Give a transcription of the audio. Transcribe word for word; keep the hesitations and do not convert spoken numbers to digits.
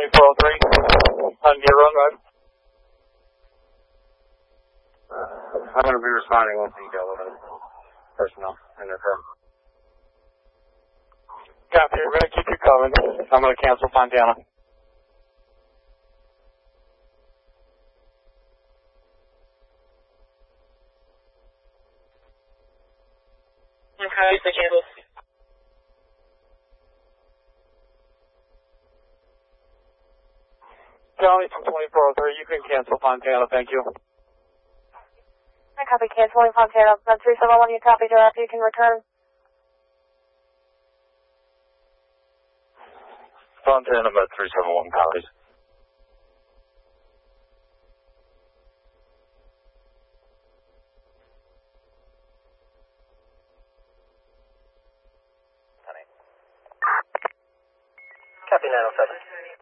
twenty-four oh three on Deer Road. I'm going to be responding once you go with personnel in their car. Copy, we're going to keep you covered. I'm going to cancel Fontana. Okay, the cancel. Charlie from twenty-four oh three, you can cancel Fontana, thank you. I copy canceling Fontana. That's three seven one, you copy direct, you can return. Fontana, about three seven one copies. Copy nine oh seven.